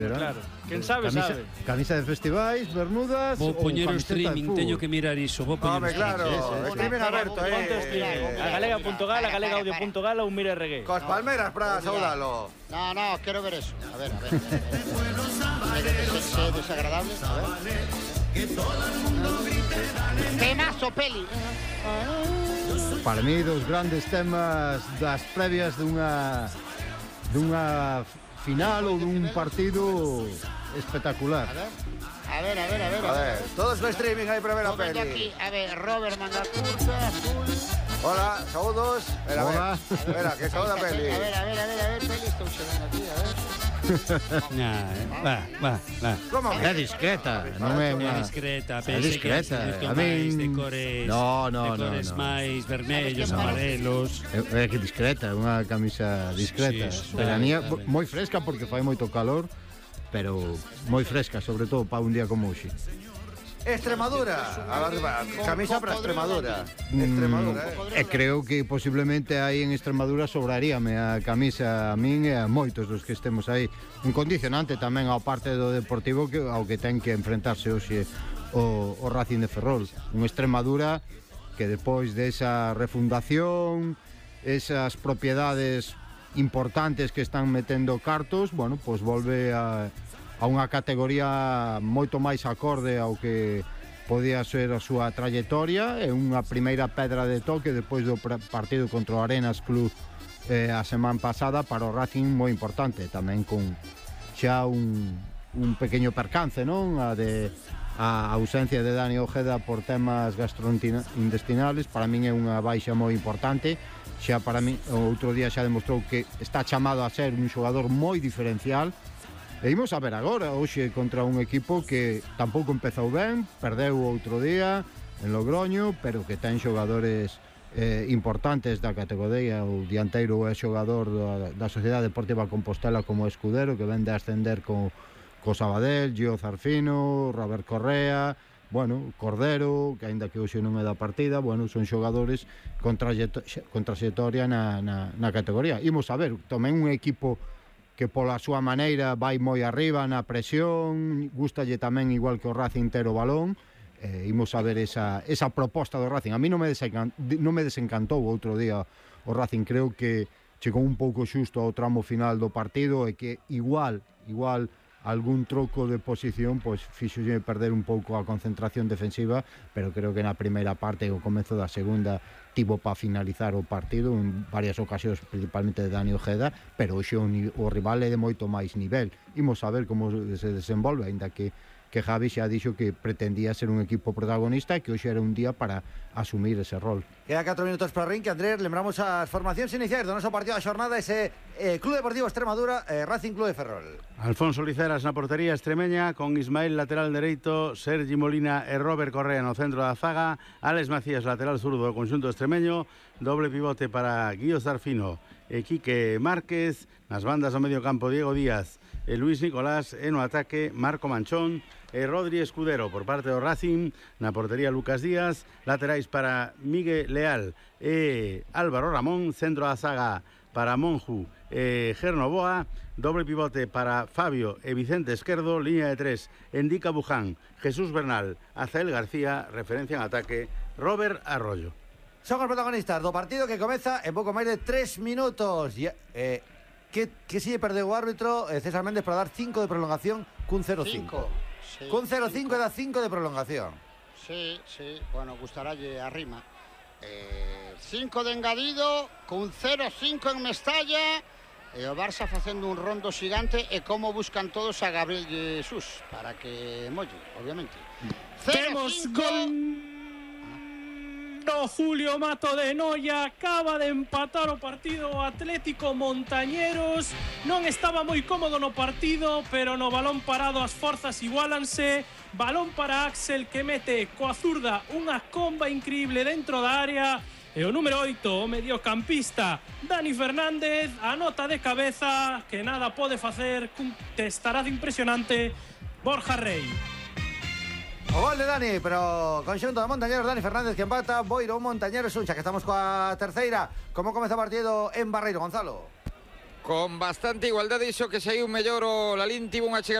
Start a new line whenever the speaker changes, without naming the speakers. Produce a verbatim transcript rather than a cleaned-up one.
Claro, quen sabe,
camisa,
sabe.
Camisa de festivais, bermudas.
Vou poñer o streaming, teño que mirar iso. Vou poñer
Home, claro, streaming aberto, eh.
A galega punto gal, a galega audio punto gal ou mire reggae.
Cos palmeras para saudalo.
No, no, quiero ver eso. A ver, a ver. A ver. Es desagradable. A ver. Temazo, peli.
Para mí, dos grandes temas das previas dunha dunha final ou dun partido espectacular.
A ver, a ver, a ver, a ver.
A ver, todos no streaming aí para ver a peli.
Aquí, a ver, Robert manga curta, azul.
Hola, saludos. Espera,
Hola.
Espera, que saúda a peli.
A ver, a ver, a ver, a ver, peli, estou chegando aquí, a ver.
Nah, va, va, va.
Como
É discreta, non é
É
unha...
discreta,
É
pensei
discreta,
que
a
máis
min-
de cores,
No, no,
de
no,
cores
no.
máis vermellos, amarelos.
É, é que discreta, é unha camisa discreta.
Sí, sí,
Veranía,
suave, suave.
moi fresca porque fai moito calor, pero moi fresca, sobre todo para un día como hoxe.
Extremadura. A ver, camisa para Extremadura.
Mm,
Extremadura, eh.
E creo que posiblemente aí en Extremadura sobraríame a camisa a min e a moitos dos que estemos aí. Un condicionante tamén ao parte do Deportivo que ao que ten que enfrentarse hoxe o, o Racing de Ferrol. Un Extremadura que despois desa refundación, esas propiedades importantes que están metendo cartos, bueno, pois volve a a unha categoría moito máis acorde ao que podía ser a súa trayectoria. É unha primeira pedra de toque despois do partido contra o Arenas Club eh, a semana pasada para o Racing moi importante, tamén con xa un, un pequeño percance, non? A de a ausencia de Dani Ojeda por temas gastrointestinales, para min é unha baixa moi importante. Xa para min, o outro día xa demostrou que está chamado a ser un xogador moi diferencial. E imos a ver agora, hoxe contra un equipo que tampouco empezou ben, perdeu outro día en Logroño, pero que ten xogadores eh, importantes da categoría. O dianteiro é xogador da, da Sociedade Deportiva Compostela como Escudero, que vende a ascender co, co Sabadell, Gio Zarfino, Robert Correa, bueno, Cordero, que aínda que hoxe non é da partida, bueno, son xogadores con, con trayectoria na, na, na categoría. Imos a ver, tamén un equipo que pola súa maneira vai moi arriba na presión, gustalle tamén igual que o Racing ter o balón. Eh, imos a ver esa, esa proposta do Racing. A mí non me, desencan, non me desencantou outro día o Racing, creo que chegou un pouco xusto ao tramo final do partido e que igual, igual algún troco de posición pois fixolle perder un pouco a concentración defensiva, pero creo que na primeira parte e o comezo da segunda tivo para finalizar o partido en varias ocasións, principalmente de Dani Ojeda, pero hoxe o, o rival é de moito máis nivel. Imos a ver como se desenvolve, aínda que que Javi xa dixo que pretendía ser un equipo protagonista e que hoxe era un día para asumir ese rol.
Queda catro minutos para o ring, que Andrés, lembramos as formacións iniciais do noso partido da xornada, ese eh, Club Deportivo Extremadura, eh, Racing Club de Ferrol.
Alfonso Liceras na portería extremeña, con Ismael lateral dereito, Sergi Molina e Robert Correa no centro da zaga, Alex Macías lateral zurdo do conxunto extremeño, doble pivote para Guío Zarfino e Quique Márquez, nas bandas do medio campo Diego Díaz e Luis Nicolás, e no ataque Marco Manchón e Rodri Escudero. Por parte do Racing, na portería Lucas Díaz, laterais para Miguel Leal e Álvaro Ramón, centro da zaga para Monju e Gernoboa, doble pivote para Fabio e Vicente Esquerdo, línea de tres, Endica Buján, Jesús Bernal, Azael García, referencia en ataque, Robert Arroyo.
Son os protagonistas do partido que comeza en pouco máis de tres minutos. E, eh, que, que si lle perdeu o árbitro eh, César Méndez para dar cinco de prolongación cun cero cinco.
Sí,
Cun cero cinco e da cinco de prolongación.
Sí, sí, bueno, gustaralle a rima. Eh, cinco de engadido, cun cero cinco en Mestalla, e o Barça facendo un rondo xigante, e como buscan todos a Gabriel Jesús para que molle, obviamente.
Temos gol no Julio Mato de Noia, acaba de empatar o partido o Atlético Montañeros. Non estaba moi cómodo no partido, pero no balón parado as forzas igualanse. Balón para Axel, que mete coa zurda unha comba increíble dentro da área. E o número oito, o mediocampista Dani Fernández, anota de cabeza, que nada pode facer cun testaraz impresionante Borja Rey.
O gol de Dani, pero conxunto de Montañeros, Dani Fernández que empata, Boiro Montañeros un, xa que estamos coa terceira. Como comeza o partido en Barreiro, Gonzalo?
con bastante igualdade, iso que saiu mellor o Lalín tivo un achegamento